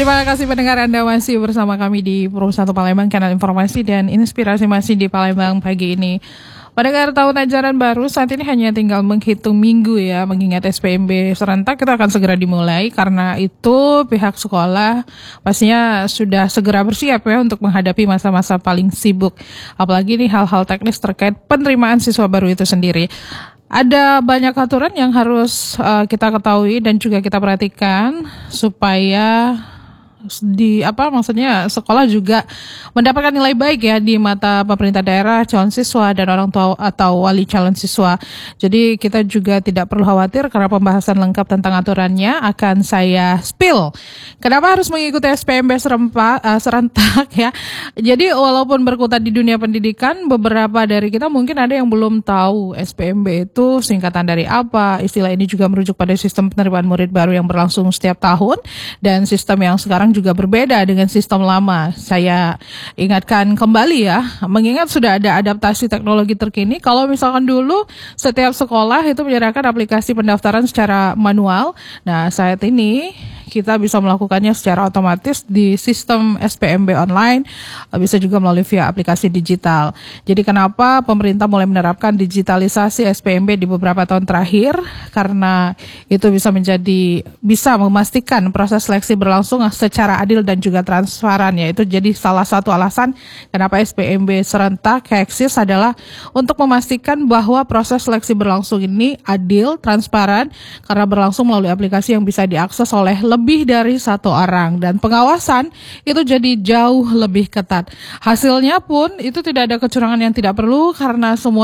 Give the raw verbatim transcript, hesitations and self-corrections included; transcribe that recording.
Terima kasih pendengar, Anda masih bersama kami di Pro satu Palembang, kanal informasi dan inspirasi masih di Palembang pagi ini. Pendengar, tahun ajaran baru saat ini hanya tinggal menghitung minggu ya, mengingat S P M B serentak itu akan segera dimulai. Karena itu pihak sekolah pastinya sudah segera bersiap ya untuk menghadapi masa-masa paling sibuk. Apalagi nih hal-hal teknis terkait penerimaan siswa baru itu sendiri. Ada banyak aturan yang harus uh, kita ketahui dan juga kita perhatikan supaya di apa maksudnya sekolah juga mendapatkan nilai baik ya di mata pemerintah daerah, calon siswa dan orang tua atau wali calon siswa. Jadi kita juga tidak perlu khawatir karena pembahasan lengkap tentang aturannya akan saya spill. Kenapa harus mengikuti S P M B serempak, uh, serentak ya? Jadi walaupun berkutat di dunia pendidikan, beberapa dari kita mungkin ada yang belum tahu S P M B itu singkatan dari apa. Istilah ini juga merujuk pada sistem penerimaan murid baru yang berlangsung setiap tahun dan sistem yang sekarang juga berbeda dengan sistem lama. Saya ingatkan kembali ya, mengingat sudah ada adaptasi teknologi terkini. Kalau misalkan dulu setiap sekolah itu menyerahkan aplikasi pendaftaran secara manual, nah saat ini kita bisa melakukannya secara otomatis di sistem S P M B online, bisa juga melalui via aplikasi digital. Jadi kenapa pemerintah mulai menerapkan digitalisasi S P M B di beberapa tahun terakhir? Karena itu bisa menjadi bisa memastikan proses seleksi berlangsung secara adil dan juga transparan ya. Itu jadi salah satu alasan kenapa S P M B serentak eksis adalah untuk memastikan bahwa proses seleksi berlangsung ini adil, transparan karena berlangsung melalui aplikasi yang bisa diakses oleh lebih dari satu orang dan pengawasan itu jadi jauh lebih ketat. Hasilnya pun itu tidak ada kecurangan yang tidak perlu karena semua